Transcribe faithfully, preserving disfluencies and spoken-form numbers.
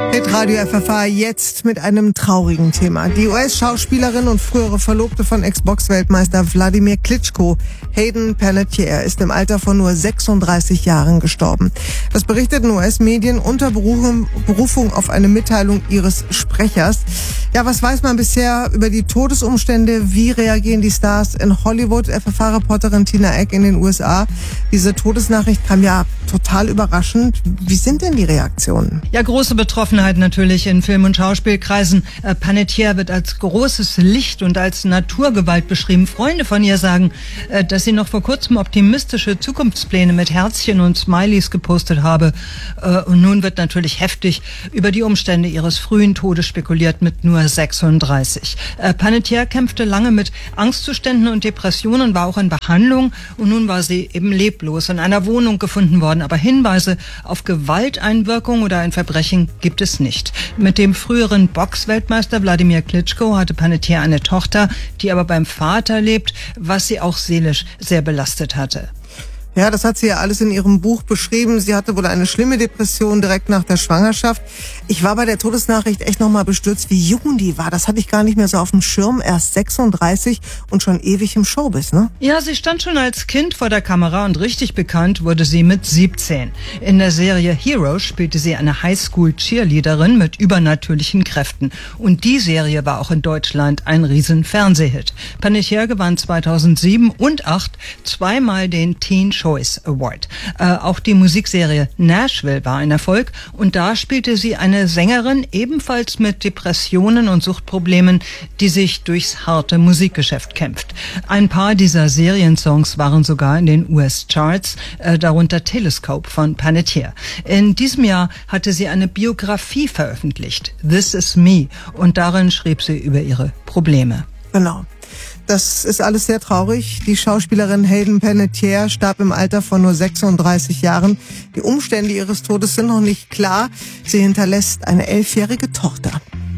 Radio F F H jetzt mit einem traurigen Thema. Die U S-Schauspielerin und frühere Verlobte von Ex-Box-Weltmeister Wladimir Klitschko, Hayden Panettiere, ist im Alter von nur sechsunddreißig Jahren gestorben. Das berichteten U S-Medien unter Berufung, Berufung auf eine Mitteilung ihres Sprechers. Ja, was weiß man bisher über die Todesumstände? Wie reagieren die Stars in Hollywood? F F H-Reporterin Tina Eck in den U S A. Diese Todesnachricht kam ja total überraschend. Wie sind denn die Reaktionen? Ja, große Betroffenheit natürlich in Film- und Schauspielkreisen. Äh, Panettiere wird als großes Licht und als Naturgewalt beschrieben. Freunde von ihr sagen, äh, dass sie noch vor kurzem optimistische Zukunftspläne mit Herzchen und Smileys gepostet habe. Äh, und nun wird natürlich heftig über die Umstände ihres frühen Todes spekuliert mit nur sechsunddreißig. Äh, Panettiere kämpfte lange mit Angstzuständen und Depressionen, war auch in Behandlung und nun war sie eben leblos in einer Wohnung gefunden worden. Aber Hinweise auf Gewalteinwirkung oder ein Verbrechen gibt es nicht. Mit dem früheren Boxweltmeister Wladimir Klitschko hatte Panettiere eine Tochter, die aber beim Vater lebt, was sie auch seelisch sehr belastet hatte. Ja, das hat sie ja alles in ihrem Buch beschrieben. Sie hatte wohl eine schlimme Depression direkt nach der Schwangerschaft. Ich war bei der Todesnachricht echt nochmal bestürzt, wie jung die war. Das hatte ich gar nicht mehr so auf dem Schirm. Erst sechsunddreißig und schon ewig im Showbiz, ne? Ja, sie stand schon als Kind vor der Kamera und richtig bekannt wurde sie mit siebzehn. In der Serie Heroes spielte sie eine Highschool-Cheerleaderin mit übernatürlichen Kräften. Und die Serie war auch in Deutschland ein riesen Fernsehhit. Panettiere gewann zweitausendsieben und zweitausendacht zweimal den Teen Choice Award. Äh, auch die Musikserie Nashville war ein Erfolg und da spielte sie eine Sängerin, ebenfalls mit Depressionen und Suchtproblemen, die sich durchs harte Musikgeschäft kämpft. Ein paar dieser Seriensongs waren sogar in den U S-Charts, äh, darunter Telescope von Panettiere. In diesem Jahr hatte sie eine Biografie veröffentlicht, This Is Me, und darin schrieb sie über ihre Probleme. Genau. Das ist alles sehr traurig. Die Schauspielerin Hayden Panettiere starb im Alter von nur sechsunddreißig Jahren. Die Umstände ihres Todes sind noch nicht klar. Sie hinterlässt eine elfjährige Tochter.